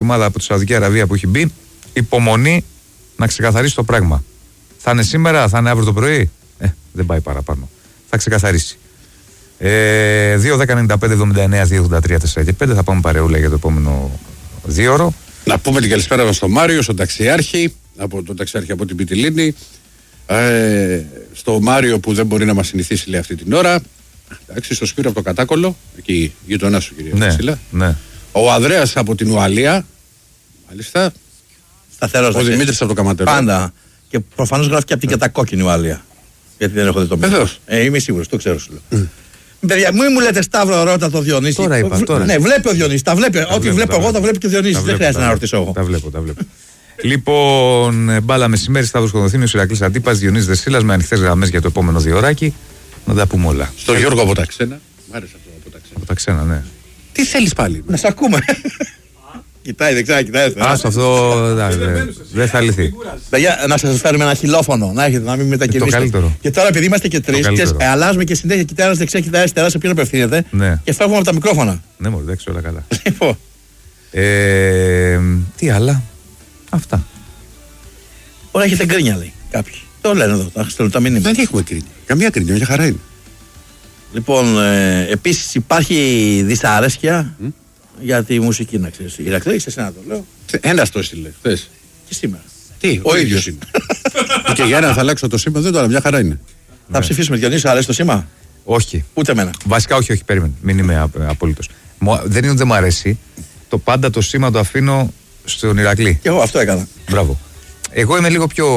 ομάδα από τη Σαουδική Αραβία που έχει μπει. Υπομονή να ξεκαθαρίσει το πράγμα. Θα είναι σήμερα, θα είναι αύριο το πρωί. Δεν πάει παραπάνω. Θα ξεκαθαρίσει. 2-10-95-79-283-4 θα πάμε παρεούλα για το επόμενο 2ωρο. Να πούμε την καλησπέρα μας στον Μάριο, στον ταξιάρχη, από την Πιτιλίνη. Στο Μάριο που δεν μπορεί να μας συνηθίσει, λέει, αυτή την ώρα. Εντάξει, στο Σπύρο από το Κατάκολο, εκεί γειτονά σου, κυρία Βασίλα. Ναι. Ο Ανδρέας από την Ουαλία. Μάλιστα. Σταθερός. Ο Δημήτρης από το Καματερό. Πάντα. Και προφανώς γράφει και από την κατακόκκινη Ουαλία. Γιατί δεν έχω δει το μήνυμα. Είμαι σίγουρος, το ξέρω, σου λέω. Παιδιά, μην μου λέτε Σταύρο, ρώτα το Διονύση. Τώρα είπα, τώρα. Ναι, βλέπει ο Διονύσης. Ό,τι βλέπω εγώ, τα βλέπει και ο Διονύσης. Δεν χρειάζεται να ρωτήσω εγώ. Τα βλέπω. Λοιπόν, μπάλα μεσημέρι, Σταύρος Κονδοθήνιος, Ηρακλής Αντίπας, Διονύσης Δεσίλας, με ανοιχτές γραμμές για το επόμενο 2ωράκι. Να τα πούμε όλα. Στο Γιώργο από τα Ξένα. Μ' άρεσε αυτό από τα Ξένα. Από τα Ξένα, ναι. Τι θέλεις πάλι? Να σ' ακούμε. Κοιτάει δεξιά, κοιτάει. Άστο αυτό δεν θα λυθεί. Παιδιά, να σας φέρουμε ένα χιλόφωνο. Να έχετε, να μην μετακινήσετε. Το καλύτερο. Και τώρα, επειδή είμαστε και τρεις, αλλάζουμε και συνέχεια. Κοιτάει ένα δεξιά, κοιτάει αριστερά, σε ποιον απευθύνεται. Και φεύγουμε από τα μικρόφωνα. Ναι, μωρέ, εντάξει, όλα καλά. Λοιπόν. Τι άλλα. Αυτά. Όλα έχετε γκρίνια, λέει κάποιοι. Το λένε εδώ, τα στέλνουν τα μηνύματα. Δεν έχουμε γκρίνια. Καμία γκρίνια, μια χαρά είναι. Λοιπόν, επίσης υπάρχει δυσαρέσκεια για τη μουσική, να ξέρεις. Ηρακλή, είσαι εσύ να το λέω. Ένας το έστειλε χθες. Και σήμερα. Τι, ο ίδιος είναι. Και για ένα θα αλλάξω το σήμα, δεν το, αλλά μια χαρά είναι. Θα ψηφίσουμε, Διονύση, αρέσει το σήμα? Όχι. Ούτε εμένα. Βασικά όχι, περίμενε. Μην είμαι απολύτως. Δεν είναι ότι δεν μου αρέσει. Το πάντα το σήμα το αφήνω στον Ηρακλή. Και εγώ αυτό έκανα. Μπράβο. Εγώ είμαι λίγο πιο.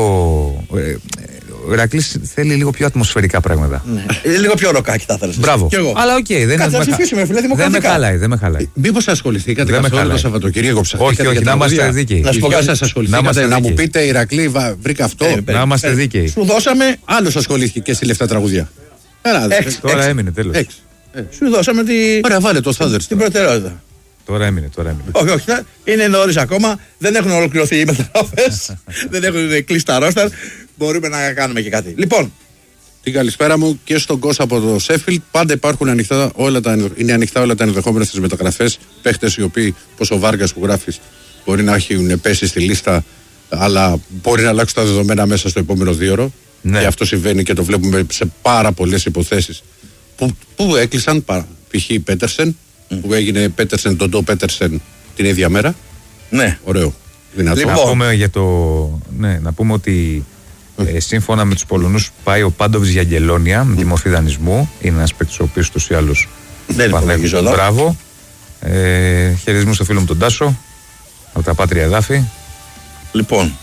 Ο Ηρακλής θέλει λίγο πιο ατμοσφαιρικά πράγματα. Ναι. Λίγο πιο ροκάκι θα ήθελες. Μπράβο. Αλλά οκ, δεν είναι. Θα ψηφίσουμε, φίλε, δημοκρατικά. Δεν με χαλάει. Μήπως ασχοληθήκατε καθόλου το Σαββατοκύριακο? Όχι, να είμαστε δίκαιοι. Να σου πω κάτι, σας ασχοληθήκατε να μου πείτε Ηρακλή, βρήκα αυτό. Να είμαστε δίκαιοι. Σου δώσαμε. Άλλος ασχολήθηκε και στη λεφτά τραγουδιά. Τώρα έμεινε τέλος. Σου δώσαμε Ωραία, βάλε το Thunders. την προτεραιότητα. Τώρα έμεινε. Όχι, είναι νωρίς ακόμα. Δεν έχουν ολοκληρωθεί οι μεταγραφές. Δεν έχουν κλείσει τα ρόστερ. Μπορούμε να κάνουμε και κάτι. Λοιπόν. Την καλησπέρα μου και στον Κώστα από το Σέφιλντ. Πάντα υπάρχουν ανοιχτά είναι ανοιχτά όλα τα ενδεχόμενα στις μεταγραφές. Παίχτες οι οποίοι, όπως ο Βάργας που γράφεις, μπορεί να έχουν πέσει στη λίστα, αλλά μπορεί να αλλάξουν τα δεδομένα μέσα στο επόμενο 2ωρο. Ναι. Και αυτό συμβαίνει και το βλέπουμε σε πάρα πολλές υποθέσεις που έκλεισαν. Π.χ. Πέτερσεν, που έγινε Πέτερσεν, τον Ντό Πέτερσεν την ίδια μέρα. Ναι. Ωραίο. Δυνατό. Λοιπόν. Να πούμε ότι σύμφωνα με τους Πολωνούς πάει ο Πάντοβιτς για Αγγελόνια με τη μορφή δανεισμού. Είναι ένας παίκτης ο οποίος τους ή άλλους δεν υπολογίζω εδώ. Μπράβο. Χαιρετισμού στο φίλο μου τον Τάσο από τα Πάτρια Εδάφη. Λοιπόν.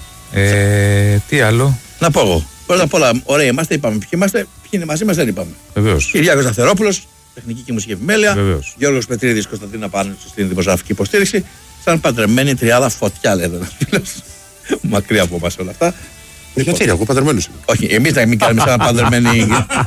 Τι άλλο. Να πω εγώ. Πρώτα απ' όλα, ωραία είμαστε, είπαμε. Ποιοι είναι μαζί μας, δεν είπαμε. Βεβαίως. Κυριάκος Σταθερόπουλος, τεχνική και μουσική επιμέλεια. Βεβαίως. Γιώργος Πετρίδης, Κωνσταντίνα Πάνου στην δημοσιογραφική υποστήριξη. Σαν παντρεμένη τριάδα φωτιά, λέει ένας φίλος. Μακριά από εμάς όλα αυτά. Γιατί είναι, εγώ παντρεμένος είμαι. Όχι, εμείς να μην κάνουμε σαν παντρεμένοι.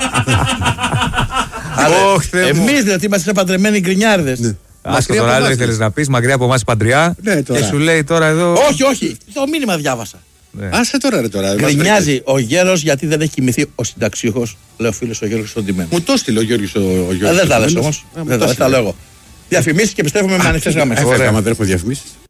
Εμείς δηλαδή είμαστε σαν παντρεμένοι γκρινιάρδες. Άσχετο τώρα, άλλο ήθελες να πεις, μακριά από εμάς παντριά. Και σου λέει τώρα εδώ. Όχι, το μήνυμα διάβασα. Άσε τώρα. Γκρινιάζει ο Γέρος γιατί δεν έχει κοιμηθεί ο συνταξιούχος, λέει ο φίλος ο Γιώργος στον Τιμένο. Μου το στείλε ο Γιώργος ο Γιώργος. Δεν τα λες όμως. Δεν τα λέω εγώ. Διαφημίσεις και πιστεύουμε με ανοιχτές γραμμές. Ωραία, άμα δεν έχουμε διαφημίσεις.